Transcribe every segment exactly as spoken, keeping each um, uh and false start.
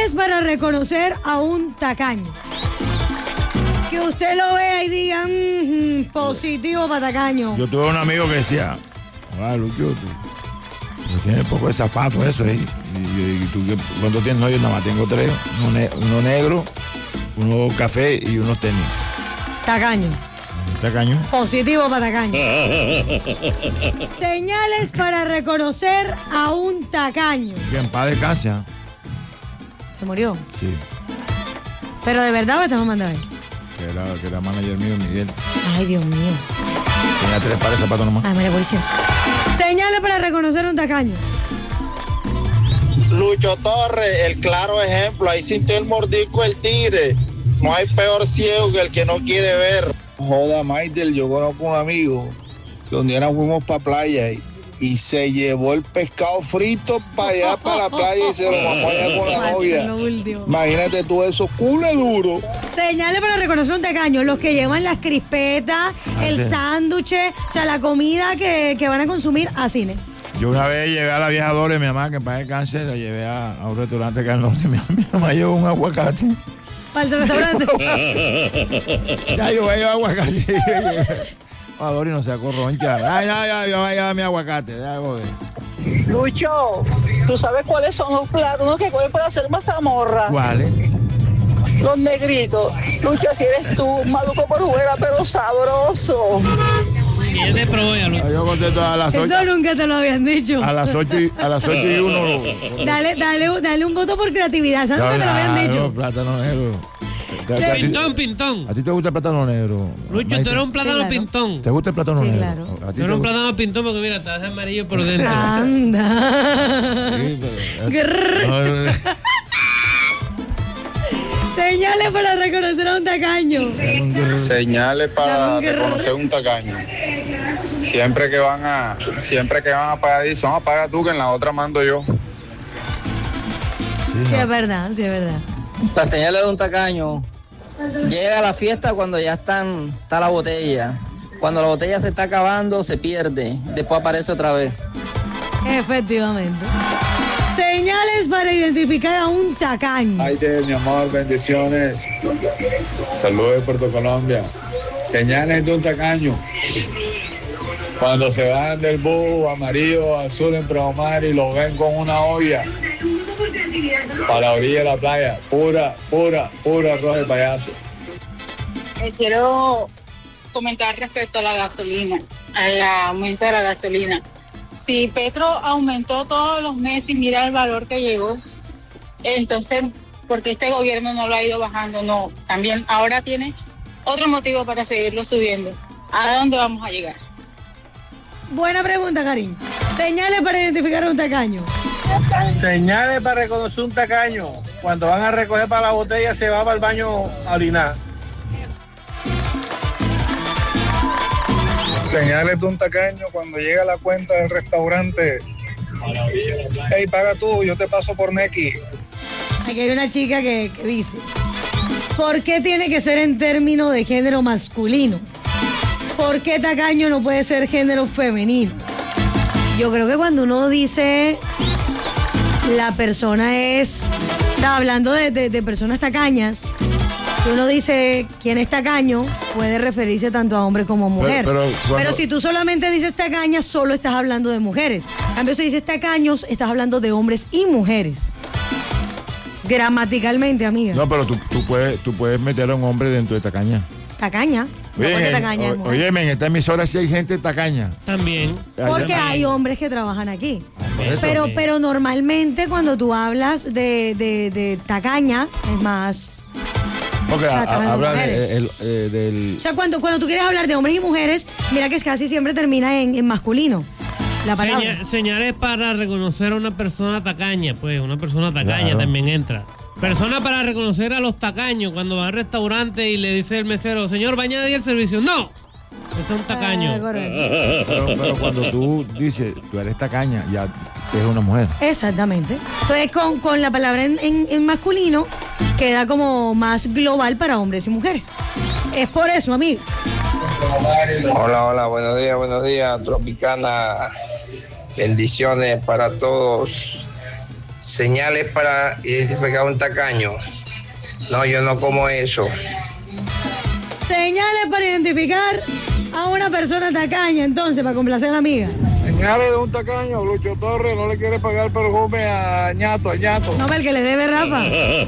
Señales para reconocer a un tacaño. Que usted lo vea y diga, mmm, positivo para tacaño. Yo tuve un amigo que decía, ah, Lucho, tú, tú tienes poco de zapatos, eso, ¿eh? Y, y, y tú, ¿cuánto tienes? No, yo nada más tengo tres. Uno, ne uno negro, uno café y unos tenis. Tacaño. Tacaño. Positivo para tacaño. Señales para reconocer a un tacaño. Que en paz descanse. ¿Se murió? Sí. ¿Pero de verdad o te vamos a mandar? Que era, que era manager mío, Miguel. Ay, Dios mío. Tenía tres pares de zapatos nomás. Ay, mira, policía. Señales para reconocer a un tacaño. Lucho Torres, el claro ejemplo. Ahí sintió el mordisco el tigre. No hay peor ciego que el que no quiere ver. Joda, Maidel, yo conozco un amigo que un día nos fuimos para playa y, y se llevó el pescado frito para allá, para la playa, y se lo mamó allá con la novia. Imagínate tú eso, culo duro. Señales para reconocer un tacaño. Los que llevan las crispetas, el sándwich, o sea, la comida que, que van a consumir a cine. Yo una vez llevé a la vieja Dore, mi mamá, que para el cáncer, la llevé a, a un restaurante acá al norte. Mi, mi mamá llevó un aguacate. ¿Para el restaurante? Ya yo voy a llevar aguacate. A Dori no sea corroncha. Ay, ya, ya, yo voy a llevar mi aguacate. Ya, Lucho, ¿tú sabes cuáles son los plátanos que cogen para hacer mazamorra? ¿Cuáles? Los negritos. Lucho, si eres tú, maluco por fuera, pero sabroso. Y es de proya, Lucho. Yo contesto a las ocho. Eso nunca te lo habían dicho. A las ocho y, a las ocho y uno. Dale, dale, dale un voto por creatividad. Eso nunca te lo habían dicho. Plátano negro. Sí. Pintón, pintón. ¿A ti te gusta el plátano negro? Lucho, tú eres un plátano sí, claro. pintón. ¿Te gusta el plátano sí, negro? Claro. ¿A ti tú eres un plátano pintón porque mira, estás amarillo por dentro. Anda. Sí, pero, no, Señales para reconocer a un tacaño. Señales para reconocer un tacaño. Siempre que van a, siempre que van a pagar, dicen, vamos a pagar tú, que en la otra mando yo. Sí, no. sí es verdad, sí es verdad. La señal de un tacaño llega a la fiesta cuando ya están, está la botella. Cuando la botella se está acabando, se pierde. Después aparece otra vez. Efectivamente. Señales para identificar a un tacaño. Ay, de mi amor, bendiciones. Saludos de Puerto Colombia. Señales de un tacaño. Cuando se van del bus amarillo, azul en Promar y lo ven con una olla para la orilla de la playa, pura, pura, pura arroz de payaso. Eh, quiero comentar respecto a la gasolina, al aumento de la gasolina. Si Petro aumentó todos los meses, mira el valor que llegó, entonces, ¿por qué este gobierno no lo ha ido bajando? No, también ahora tiene otro motivo para seguirlo subiendo. ¿A dónde vamos a llegar? Buena pregunta, Karim. Señales para identificar a un tacaño. Señales para reconocer un tacaño. Cuando van a recoger para la botella, se va para el baño a orinar. Señales de un tacaño cuando llega la cuenta del restaurante. Hey, paga tú, yo te paso por Neki. Aquí hay una chica que, que dice, ¿por qué tiene que ser en términos de género masculino? ¿Por qué tacaño no puede ser género femenino? Yo creo que cuando uno dice la persona es, o sea, hablando de, de, de personas tacañas, uno dice quién es tacaño, puede referirse tanto a hombre como a mujer. Pero, pero, cuando... pero si tú solamente dices tacaña, solo estás hablando de mujeres. En cambio, si dices tacaños, estás hablando de hombres y mujeres. Gramaticalmente, amiga. No, pero tú, tú, puedes, tú puedes meter a un hombre dentro de tacaña. Tacaña. Oye, no en, tacaña o, oye, en esta emisora sí hay gente tacaña. También. Porque También. hay hombres que trabajan aquí. Eso, pero, sí. pero normalmente cuando tú hablas de, de, de tacaña, es más... Porque o sea, a, habla de, el, eh, del... O sea, cuando, cuando tú quieres hablar de hombres y mujeres, mira que casi siempre termina en, en masculino. La palabra. Seña, señales para reconocer a una persona tacaña, pues una persona tacaña claro. También entra. Persona para reconocer a los tacaños cuando va al restaurante y le dice el mesero, señor, ¿va a añadir el servicio? ¡No! Ese es un tacaño. Ah, pero, pero cuando tú dices, tú eres tacaña, ya es una mujer. Exactamente. Entonces, con, con la palabra en, en, en masculino, queda como más global para hombres y mujeres. Es por eso, amigo. Hola, hola, buenos días, buenos días, Tropicana. Bendiciones para todos. señales para identificar a un tacaño. No, yo no como eso. Señales para identificar a una persona tacaña, entonces, para complacer a la amiga. Señales de un tacaño, Lucho Torres no le quiere pagar perfume a Ñato, a Ñato. No, el que le debe, Rafa.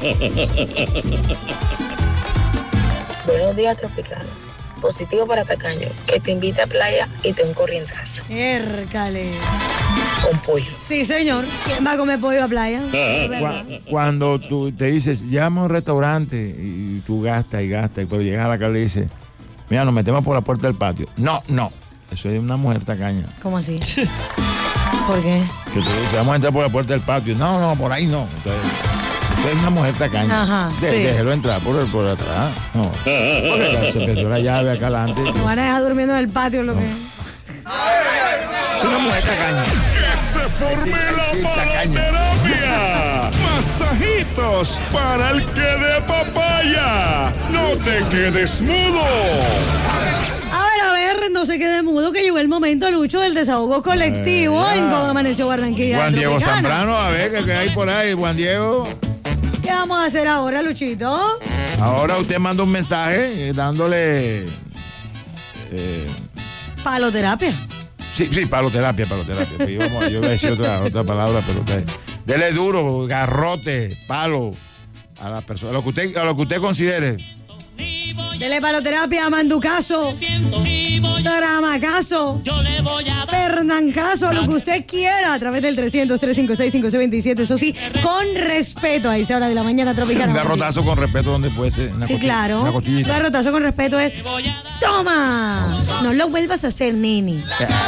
Buenos días, Tropical. Positivo para tacaño, que te invita a playa y te un corrientazo. Ércale. Con pollo. Sí, señor. ¿Quién va a comer pollo a playa? Cu- Cuando tú te dices, llama a un restaurante y tú gastas y gastas, y cuando llegas a la calle y dices, mira, nos metemos por la puerta del patio. No, no. Eso es una mujer tacaña. ¿Cómo así? ¿Por qué? Que tú dices, vamos a entrar por la puerta del patio. No, no, por ahí no. Entonces, eso es una mujer tacaña. Ajá, De- sí. Déjelo entrar por, por atrás. No. Porque se perdió la llave acá adelante. Me van a dejar durmiendo en el patio lo que es. Es una mujer tacaña. Que se forme la paloterapia. Masajitos para el que de papaya. No te quedes mudo. A ver, a ver, no se quede mudo, que llegó el momento, Lucho, del desahogo colectivo Eh, en Cómo Amaneció Barranquilla. Juan Diego Tropicana. Zambrano, a ver qué, qué hay por ahí, Juan Diego. ¿Qué vamos a hacer ahora, Luchito? Ahora usted manda un mensaje eh, dándole. Eh, Paloterapia. sí, sí, paloterapia, paloterapia. Pues yo, vamos- yo voy a decir otra, otra palabra, pero usted- dele duro, garrote, palo a la persona, a lo que usted, a lo que usted considere. Dele paloterapia, manducazo, dramacazo, pernancazo, lo que usted quiera a través del trescientos, trescientos cincuenta y seis, cincuenta y seis veintisiete. Eso sí, con respeto. Ahí se habla de la mañana tropicana. Un garrotazo con respeto donde puede ser. Una Sí, costilla- claro. Una costillita. Garrotazo con respeto es ¡toma! No lo vuelvas a hacer, neni.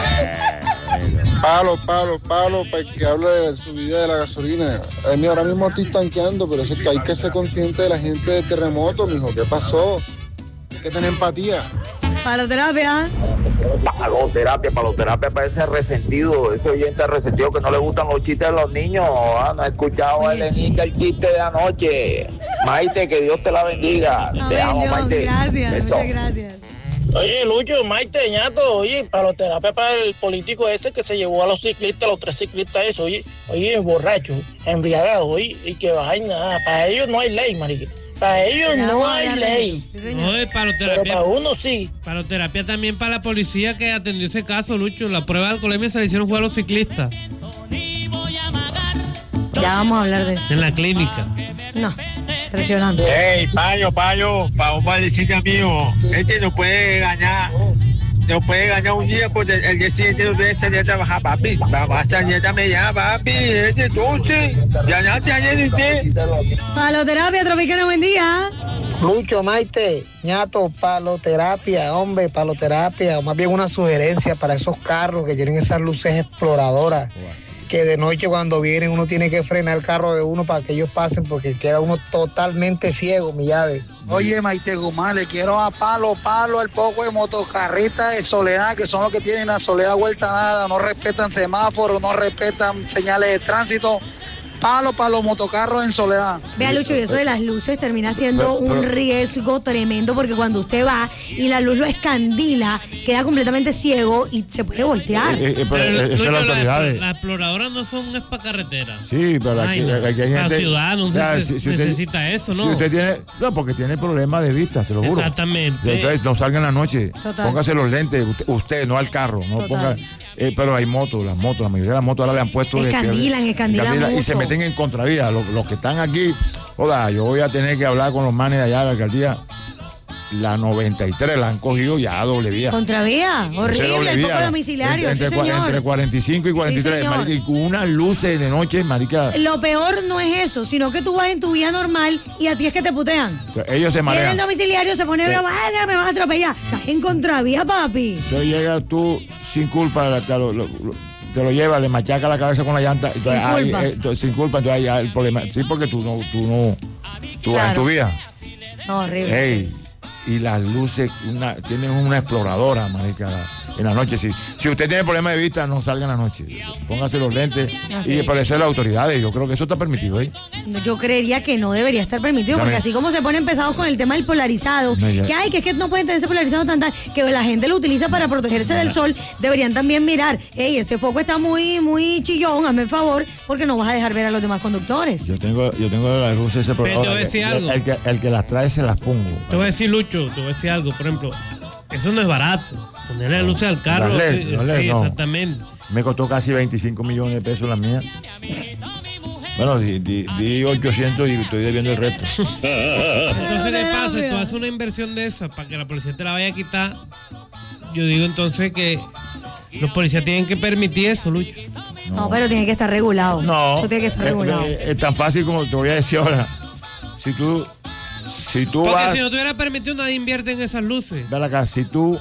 Palo, palo, palo, para que hable de la subida de la gasolina. A mí ahora mismo estoy tanqueando, pero eso es que hay que ser consciente de la gente de terremoto, mijo. ¿Qué pasó? Hay que tener empatía. Paloterapia. Paloterapia, paloterapia parece resentido, ese oyente resentido que no le gustan los chistes de los niños. Ah, no he escuchado a Elenita el chiste de anoche. Maite, que Dios te la bendiga. Te amo, John, Maite. gracias, Beso. muchas gracias. Oye, Lucho, Maite, Ñato, oye, paloterapia para el político ese que se llevó a los ciclistas, los tres ciclistas esos, oye, oye, borracho, embriagado, oye, y que vaina, para ellos no hay ley, marica. Para ellos no hay ley. No, es paloterapia. Pero para uno sí. Paloterapia también para la policía que atendió ese caso, Lucho. La prueba de alcoholemia se le hicieron jugar a los ciclistas. Ya vamos a hablar de eso. En la clínica. No, impresionante. Ey, payo, payo, para un padecito mío, este no puede ganar, no puede ganar un día porque el, el día siguiente no debe salir a trabajar, papi. Vamos a salir a ya, papi, este entonces, ya no te ayer usted. Paloterapia, Tropicana, buen día. Lucho, Maite, Ñato, paloterapia, hombre, paloterapia, o más bien una sugerencia para esos carros que tienen esas luces exploradoras, que de noche cuando vienen uno tiene que frenar el carro de uno para que ellos pasen porque queda uno totalmente ciego, mi llave. Oye, Maite Guzmán, le quiero a palo, palo el poco de motocarristas de Soledad, que son los que tienen la Soledad vuelta a nada, no respetan semáforos, no respetan señales de tránsito. Palo para los motocarros en Soledad. Vea, Lucho, y eso de las luces termina siendo Pero- pero- un riesgo tremendo porque cuando usted va y la luz lo escandila, queda completamente ciego y se puede voltear. Eh, eh, pero, eh, eso es Lucho, las la- autoridades. Las exploradoras no son es para carretera. Sí, pero aquí, Ay, no. aquí hay Para gente. ciudadanos Ya, neces- si- si usted- necesita eso, ¿no? Si usted tiene. No, porque tiene problemas de vista, te lo juro. Exactamente. Entonces, no salga en la noche. Total. Póngase los lentes, usted, usted, no al carro. No Total. ponga, eh, pero hay motos, las motos, la mayoría de las motos ahora le han puesto. de- Escandilan, escandilan Y mucho. se meten en contravía. Los, los que están aquí, joda, yo voy a tener que hablar con los manes de allá de la alcaldía. La noventa y tres la han cogido ya a doble vía. Contravía, Ese horrible, doble el vía, poco domiciliario, entre, sí, entre, cua- señor. entre cuarenta y cinco y cuarenta y tres, Sí, señor. marica, y con unas luces de noche, marica. Lo peor no es eso, sino que tú vas en tu vida normal y a ti es que te putean. Ellos se Viene marean. el domiciliario, se pone Sí. bravo, "Ay, me vas a atropellar". Estás en contravía, papi. Entonces llegas tú sin culpa, te lo, lo- lo- te lo lleva, le machaca la cabeza con la llanta. Entonces, ahí, culpa. eh, entonces, sin culpa, entonces ahí hay el problema. Sí, porque tú no, tú no, tú vas en Claro. tu vida. No, horrible. Ey, y las luces, una, tienen una exploradora, marica. en la noche. Si, si usted tiene problemas de vista, no salga en la noche. Póngase los lentes. Así y es. por eso las autoridades, yo creo que eso está permitido, ¿eh? Yo creería que no debería estar permitido, porque También. así como se ponen pesados con el tema del polarizado, No, ya. que hay, que es que no pueden tenerse polarizado tan tan, que la gente lo utiliza para protegerse del sol, deberían también mirar, hey, ese foco está muy, muy chillón, hazme el favor, porque no vas a dejar ver a los demás conductores. Yo tengo, yo tengo las luces ese Pero te voy a ahora, decir el, algo. el que, el que las trae se las pongo. Te voy a decir, Lucho, te voy a decir algo. Por ejemplo, eso no es barato. Ponerle luces al carro. Las L E D, sí, las L E D, sí, no. exactamente. Me costó casi veinticinco millones de pesos la mía. Bueno, di, di, di ochocientos y estoy debiendo el resto. Entonces, ¿qué pasa? Tú haces una inversión de esa para que la policía te la vaya a quitar. Yo digo entonces que los policías tienen que permitir eso, Lucho. No, pero tiene que estar regulado. No, Eso tiene que estar es, regulado. es- es tan fácil como te voy a decir ahora. Si tú, si tú Porque vas, si no tuviera permitido, nadie invierte en esas luces. ven acá, si tú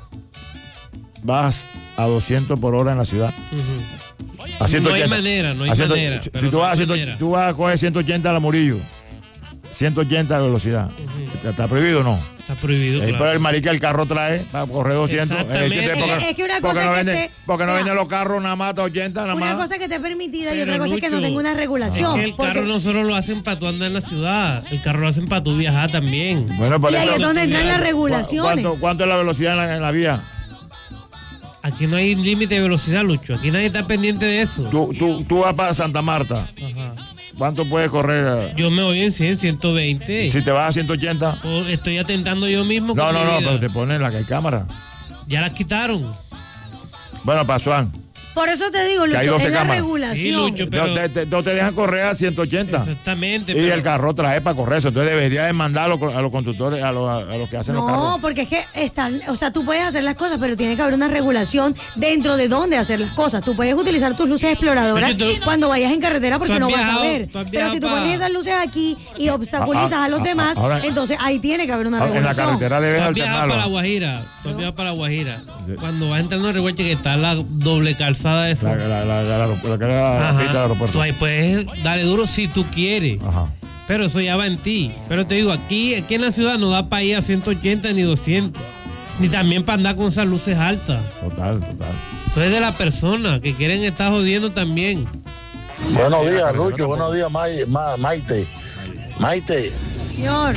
vas a doscientos por hora en la ciudad, a ciento No hay ochenta, manera, no hay a ciento- manera, Si, pero tú, no vas a hay ciento- manera. tú vas a coger ciento ochenta a la Murillo, ciento ochenta de velocidad, ¿está, está prohibido o no? Está prohibido. Ahí claro. por el marica el carro trae para correr doscientos. Exactamente. Eh, porque, Es que- es que una porque cosa no que venden, te- porque no Mira. venden los carros nada más hasta ochenta, nada Una más. cosa que esté permitida y Pero, otra cosa es que no Lucho, tenga una regulación. Es que el porque- carro no solo lo hacen para tú andar en la ciudad, el carro lo hacen para tú viajar también. Bueno, por Y ahí ejemplo, es donde entran las ¿cu- regulaciones. ¿Cuánto, cuánto es la velocidad en la, en la vía? Aquí no hay límite de velocidad, Lucho. Aquí nadie está pendiente de eso. Tú, tú, tú vas para Santa Marta. Ajá. ¿Cuánto puedes correr? Yo me voy en cien, ciento veinte. Si te vas a ciento ochenta. O estoy atentando yo mismo. No, con no, mi no, vida. pero te ponen la que hay cámara. Ya las quitaron. Bueno, para Swan. Por eso te digo, Que hay Lucho, doce es la cámaras. regulación. Sí, Lucho, pero- No te, te- no te dejan correr a ciento ochenta. Exactamente. Y pero- el carro trae para correr eso. Entonces debería demandar a los, a los conductores, a los, a los que hacen los No, carros. porque es que están, o sea, tú puedes hacer las cosas, pero tiene que haber una regulación dentro de dónde hacer las cosas. Tú puedes utilizar tus luces exploradoras Oye, tú- cuando vayas en carretera porque tú has no vas a viajado- ver. tú has Pero si tú viajado pones pa- esas luces aquí y obstaculizas Ah, ah, a los ah, demás, ahora- entonces ahí tiene que haber una Ah, en la regulación. carretera debes Tú has viajado para la alternarlo. Guajira. Tú has viajado para la Guajira. Cuando vas entrando en Reguache, que está la doble calzada esa. La, la, la, la, la, la, que era la Ajá. pista del aeropuerto. Tú ahí puedes darle duro si tú quieres. Ajá. Pero eso ya va en ti. Pero te digo, aquí, aquí en la ciudad no da para ir a ciento ochenta ni doscientos. Ni también para andar con esas luces altas. Total, total. Eso es de la persona que quieren estar jodiendo también. Buenos días, Lucho. Buenos días, May- Ma- Maite. Maite, Señor,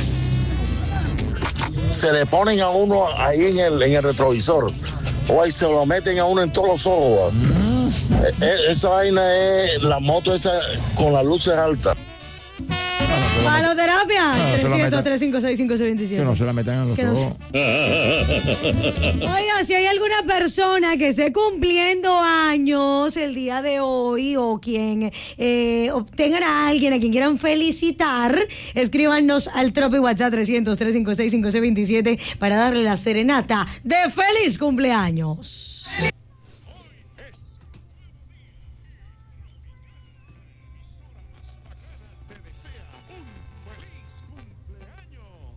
se le ponen a uno ahí en el, en el retrovisor. O ahí se lo meten a uno en todos los ojos. Eh, eh, esa vaina es la moto esa con las luces altas. paloterapia, no se lo trescientos, metan. tres cinco seis, cinco seis dos Que siete. no se la metan en los Que no ojos. Oiga, si hay alguna persona que esté cumpliendo años el día de hoy o quien eh, obtengan a alguien a quien quieran felicitar, escríbanos al trope WhatsApp trescientos, tres cinco seis, cinco seis dos siete para darle la serenata de feliz cumpleaños.